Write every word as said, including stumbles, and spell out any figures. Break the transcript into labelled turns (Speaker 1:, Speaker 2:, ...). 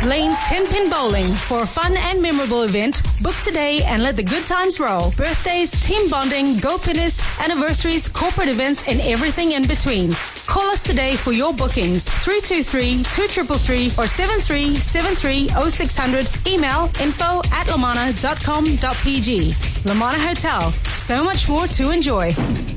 Speaker 1: Lane's ten-pin bowling. For a fun and memorable event, book today and let the good times roll. Birthdays, team bonding, go pinners, anniversaries, corporate events, and everything in between. Call us today for your bookings. three two three, two three three or seven three seven three oh six hundred. Email info at lamana dot com dot p g. Lamana Hotel. So much more to enjoy.